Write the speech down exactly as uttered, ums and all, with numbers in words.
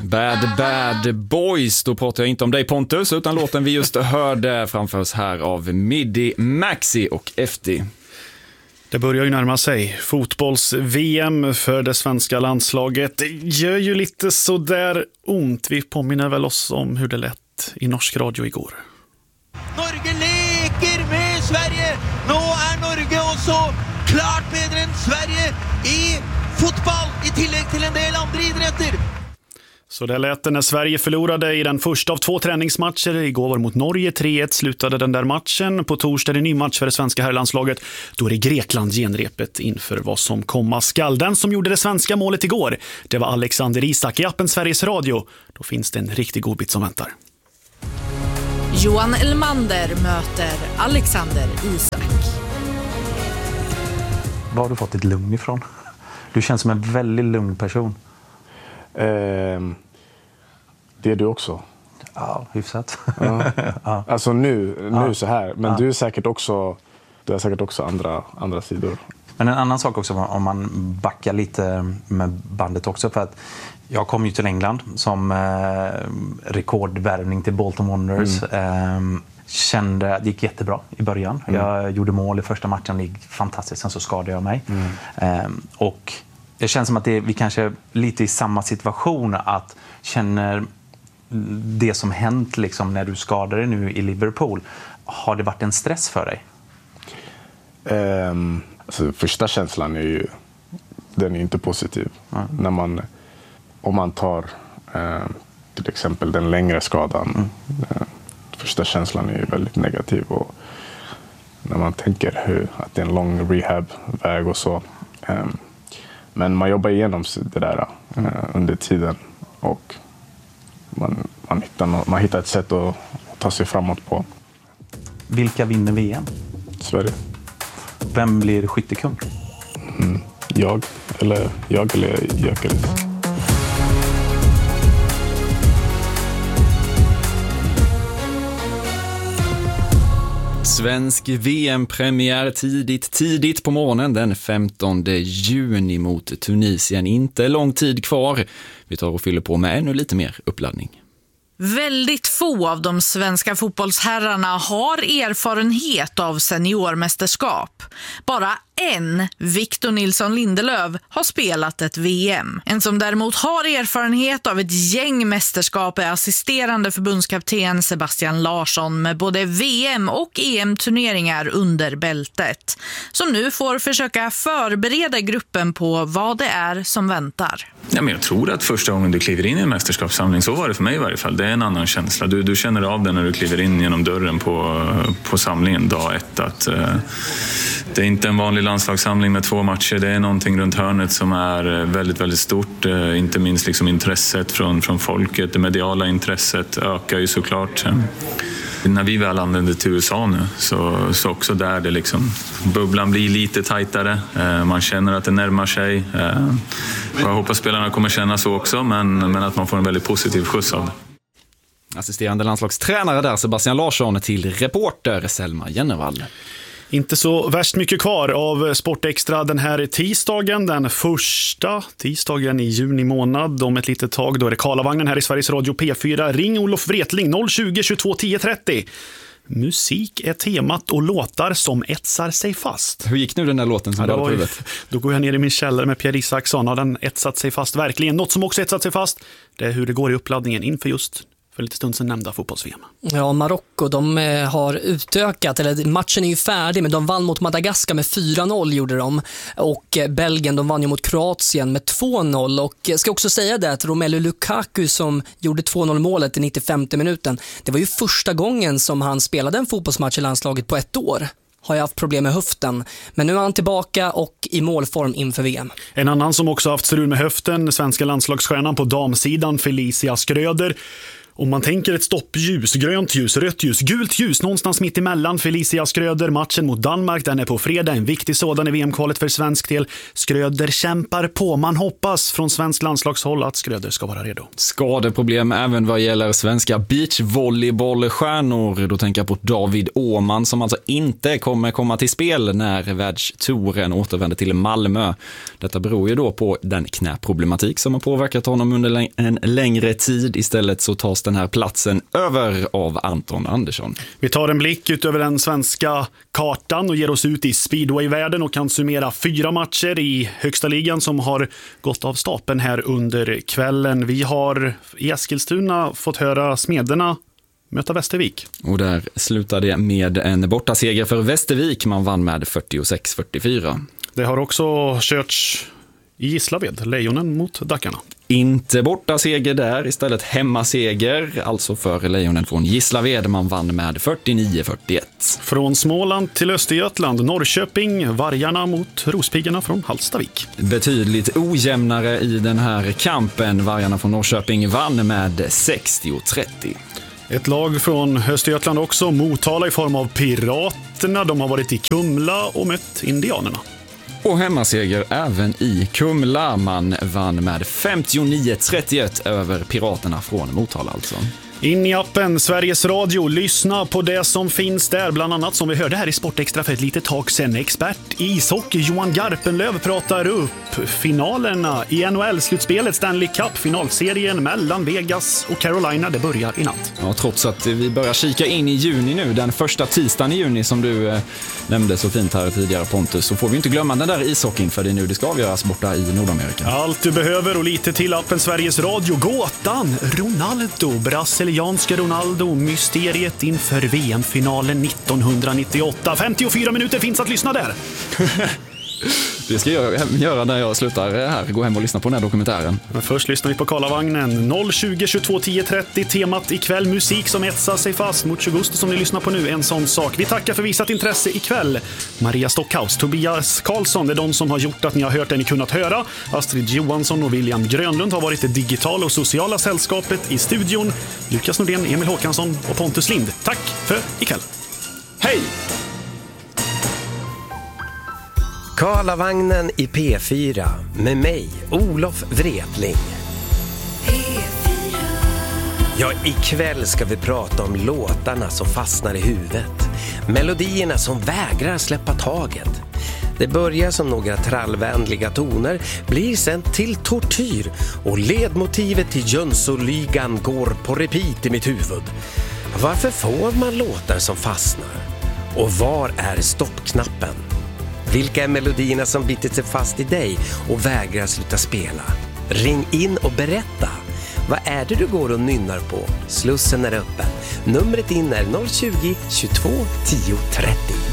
Bad Bad Boys. Då pratar jag inte om dig Pontus, utan låten vi just hörde framförs här av Midi Maxi och F D. Det börjar ju närma sig fotbolls-V M för det svenska landslaget. Det gör ju lite så där ont. Vi påminner väl oss om hur det lät i norsk radio igår. Norge leker med Sverige. Nu är Norge också klart bättre än Sverige i fotboll i tillägg till en del andra idrotter. Så det lät när Sverige förlorade i den första av två träningsmatcher. Igår var mot Norge, tre ett slutade den där matchen. På torsdag är det en ny match för det svenska herrlandslaget. Då är det Grekland genrepet inför vad som komma skall. Den som gjorde det svenska målet igår, det var Alexander Isak i appen Sveriges Radio. Då finns det en riktig godbit som väntar. Johan Elmander möter Alexander Isak. Var har du fått ditt lugn ifrån? Du känns som en väldigt lugn person. Eh, det är du också. Ja, hyfsat. Ja. Ja. Alltså nu, nu Ja. så här. Men Ja. du är säkert också, du har säkert också andra, andra sidor. Men en annan sak också, om man backar lite med bandet också, för att jag kom ju till England som eh, rekordvärvning till Bolton Wanderers. Mm. Eh, kände att det gick jättebra i början. Mm. Jag gjorde mål i första matchen, det gick fantastiskt, sen så skadade jag mig. Mm. Eh, och det känns som att det, vi kanske är lite i samma situation, att känner det som hänt liksom, när du skadade dig nu i Liverpool. Har det varit en stress för dig? Um, alltså, första känslan är ju, den är inte positiv. Mm. När man, om man tar uh, till exempel den längre skadan. Mm. Uh, första känslan är ju väldigt negativ. Och när man tänker hur, att det är en lång rehabväg och så. Um, Men man jobbar igenom det där mm. eh, under tiden, och man, man, hittar no- man hittar ett sätt att, att ta sig framåt på. Vilka vinner V M? Sverige. Vem blir skyttekung? Mm. Jag eller jag eller Gyökeres. Svensk V M-premiär tidigt, tidigt på morgonen den femtonde juni mot Tunisien. Inte lång tid kvar. Vi tar och fyller på med ännu lite mer uppladdning. Väldigt få av de svenska fotbollsherrarna har erfarenhet av seniormästerskap. Bara en, Victor Nilsson Lindelöf, har spelat ett V M. En som däremot har erfarenhet av ett gäng mästerskap är assisterande förbundskapten Sebastian Larsson med både V M- och E M-turneringar under bältet. Som nu får försöka förbereda gruppen på vad det är som väntar. Ja, men jag tror att första gången du kliver in i en mästerskapssamling, så var det för mig i varje fall, det är en annan känsla. Du, du känner av det när du kliver in genom dörren på, på samlingen dag ett, att eh, det är inte en vanlig landslagssamling med två matcher. Det är någonting runt hörnet som är väldigt, väldigt stort. Eh, inte minst liksom intresset från, från folket. Det mediala intresset ökar ju såklart. Eh, när vi väl anländer till U S A nu, så, så också där det liksom, bubblan blir lite tajtare. Eh, man känner att det närmar sig. Eh, jag hoppas spelarna kommer känna så också, men, men att man får en väldigt positiv skjuts av det. Assisterande landslagstränare där, Sebastian Larsson, till reporter Selma Jennevall. Inte så värst mycket kvar av Sportextra den här tisdagen, den första tisdagen i juni månad. Om ett litet tag, då är det Karlavagnen här i Sveriges Radio P fyra. Ring Olof Wretling noll tjugo, tjugotvå, tio, trettio. Musik är temat och låtar som etsar sig fast. Hur gick nu den där låten som ja, var på huvudet? Då går jag ner i min källare med Pierre Isaksson. Har den etsat sig fast verkligen? Något som också etsat sig fast, det är hur det går i uppladdningen inför just för lite stund sedan nämnda fotbolls-V M. Ja, Marocko, de har utökat, eller matchen är ju färdig, men de vann mot Madagaskar med fyra noll gjorde de. Och Belgien, de vann ju mot Kroatien med två noll. Och jag ska också säga det att Romelu Lukaku som gjorde två noll målet i nittiofemte minuten, det var ju första gången som han spelade en fotbollsmatch i landslaget på ett år. Har jag haft problem med höften. Men nu är han tillbaka och i målform inför V M. En annan som också haft strul med höften, svenska landslagsstjärnan på damsidan, Felicia Skröder. Om man tänker ett stoppljus, grönt ljus, rött ljus, gult ljus, någonstans mitt emellan Felicia Skröder. Matchen mot Danmark, den är på fredag, en viktig sådan i V M-kvalet för svensk del. Skröder kämpar på, man hoppas från svensk landslagshåll att Skröder ska vara redo. Skadeproblem även vad gäller svenska beachvolleybollstjärnor. Då tänker jag på David Åhman som alltså inte kommer komma till spel när världstouren återvänder till Malmö. Detta beror ju då på den knäproblematik som har påverkat honom under en längre tid. Istället så tas den här platsen över av Anton Andersson. Vi tar en blick ut över den svenska kartan och ger oss ut i speedway-världen och kan summera fyra matcher i högsta ligan som har gått av stapeln här under kvällen. Vi har i Eskilstuna fått höra Smederna möta Västervik. Och där slutade det med en bortaseger för Västervik. Man vann med fyrtiosex fyrtiofyra. Det har också körts i Gislaved, Lejonen mot Dackarna. Inte borta seger där, istället hemmaseger, alltså för Lejonen från Gislaved. Man vann med fyrtionio fyrtioett. Från Småland till Östergötland, Norrköping, Vargarna mot Rospiggarna från Hallstavik. Betydligt ojämnare i den här kampen. Vargarna från Norrköping vann med sextio trettio. Ett lag från Östergötland också, Motala i form av Piraterna. De har varit i Kumla och mött Indianerna. Och hemmaseger även i Kumla. Man vann med femtionio trettioett över Piraterna från Motala alltså. In i appen Sveriges Radio, lyssna på det som finns där, bland annat som vi hörde här i Sportextra för ett litet tag sedan. Expert i ishockey Johan Garpenlöv pratar upp finalerna i N H L-slutspelet, Stanley Cup, finalserien mellan Vegas och Carolina. Det börjar i natt. Ja, trots att vi börjar kika in i juni nu, den första tisdagen i juni som du eh, nämnde så fint här tidigare, Pontus, så får vi inte glömma den där ishockeyn, för det är nu det ska avgöras borta i Nordamerika. Allt du behöver och lite till appen Sveriges Radio. Gåtan Ronaldo, brasilianska Ronaldo, mysteriet inför V M-finalen nittonhundranittioåtta. femtiofyra minuter finns att lyssna där. Det ska jag göra när jag slutar här. Gå hem och lyssna på den här dokumentären. Men först lyssnar vi på Karlavagnen. noll tjugo tjugotvå tio trettio. Temat ikväll, musik som etsar sig fast mot tjugoaugusti som ni lyssnar på nu. En sån sak. Vi tackar för visat intresse ikväll. Maria Stockhaus, Tobias Karlsson är de som har gjort att ni har hört det ni kunnat höra. Astrid Johansson och William Grönlund har varit det digitala och sociala sällskapet i studion. Lukas Nordén, Emil Håkansson och Pontus Lind. Tack för ikväll. Hej! Karlavagnen i P fyra med mig, Olof Wretling. Ja, ikväll ska vi prata om låtarna som fastnar i huvudet. Melodierna som vägrar släppa taget. Det börjar som några trallvänliga toner, blir sen till tortyr och ledmotivet till Jönssonligan går på repeat i mitt huvud. Varför får man låtar som fastnar? Och var är stoppknappen? Vilka är melodierna som bitit sig fast i dig och vägrar sluta spela? Ring in och berätta. Vad är det du går och nynnar på? Slussen är öppen. Numret in är noll tjugo tjugotvå tio trettio.